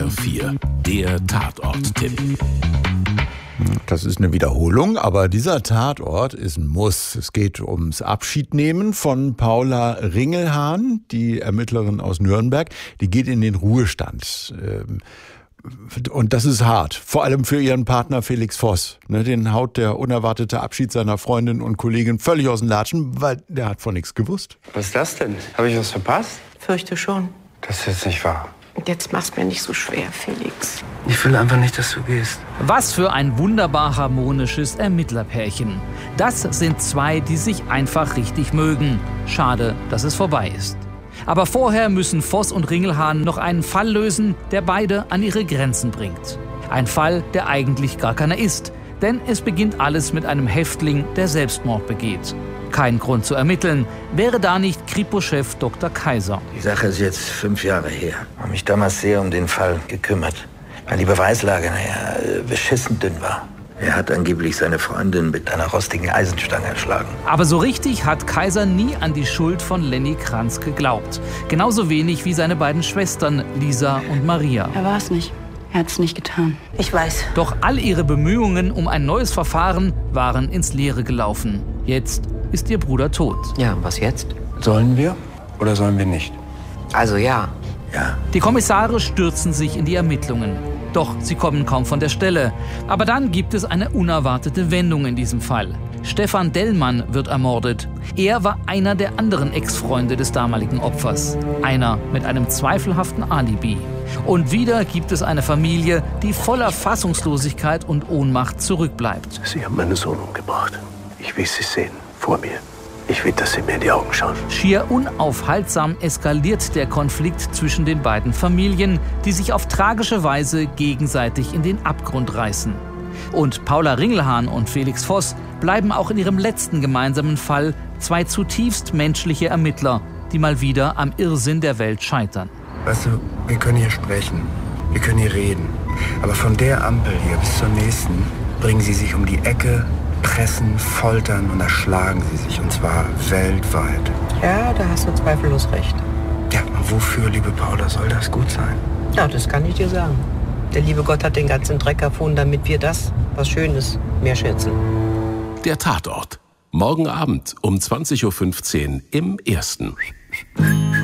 SWR 4, der Tatort-Tipp. Das ist eine Wiederholung, aber dieser Tatort ist ein Muss. Es geht ums Abschiednehmen von Paula Ringelhahn, die Ermittlerin aus Nürnberg. Die geht in den Ruhestand. Und das ist hart, vor allem für ihren Partner Felix Voss. Den haut der unerwartete Abschied seiner Freundin und Kollegin völlig aus den Latschen, weil der hat von nichts gewusst. Was ist das denn? Habe ich was verpasst? Fürchte schon. Das ist jetzt nicht wahr. Jetzt mach's mir nicht so schwer, Felix. Ich will einfach nicht, dass du gehst. Was für ein wunderbar harmonisches Ermittlerpärchen. Das sind zwei, die sich einfach richtig mögen. Schade, dass es vorbei ist. Aber vorher müssen Voss und Ringelhahn noch einen Fall lösen, der beide an ihre Grenzen bringt. Ein Fall, der eigentlich gar keiner ist. Denn es beginnt alles mit einem Häftling, der Selbstmord begeht. Kein Grund zu ermitteln, wäre da nicht Kripo-Chef Dr. Kaiser. Die Sache ist jetzt 5 Jahre her. Ich habe mich damals sehr um den Fall gekümmert, weil die Beweislage, beschissen dünn war. Er hat angeblich seine Freundin mit einer rostigen Eisenstange erschlagen. Aber so richtig hat Kaiser nie an die Schuld von Lenny Kranz geglaubt. Genauso wenig wie seine beiden Schwestern Lisa und Maria. Er war es nicht. Er hat es nicht getan. Ich weiß. Doch all ihre Bemühungen um ein neues Verfahren waren ins Leere gelaufen. Jetzt ist ihr Bruder tot. Ja, und was jetzt? Sollen wir oder sollen wir nicht? Also ja. Ja. Die Kommissare stürzen sich in die Ermittlungen. Doch sie kommen kaum von der Stelle. Aber dann gibt es eine unerwartete Wendung in diesem Fall. Stefan Dellmann wird ermordet. Er war einer der anderen Ex-Freunde des damaligen Opfers. Einer mit einem zweifelhaften Alibi. Und wieder gibt es eine Familie, die voller Fassungslosigkeit und Ohnmacht zurückbleibt. Sie haben meinen Sohn umgebracht. Ich will Sie sehen, vor mir. Ich will, dass Sie mir in die Augen schauen. Schier unaufhaltsam eskaliert der Konflikt zwischen den beiden Familien, die sich auf tragische Weise gegenseitig in den Abgrund reißen. Und Paula Ringelhahn und Felix Voss bleiben auch in ihrem letzten gemeinsamen Fall zwei zutiefst menschliche Ermittler, die mal wieder am Irrsinn der Welt scheitern. Weißt du, wir können hier sprechen, wir können hier reden. Aber von der Ampel hier bis zur nächsten bringen sie sich um die Ecke, pressen, foltern und erschlagen sie sich. Und zwar weltweit. Ja, da hast du zweifellos recht. Ja, und wofür, liebe Paula, soll das gut sein? Ja, das kann ich dir sagen. Der liebe Gott hat den ganzen Dreck erfunden, damit wir das, was Schönes, mehr schätzen. Der Tatort. Morgen Abend um 20.15 Uhr im Ersten.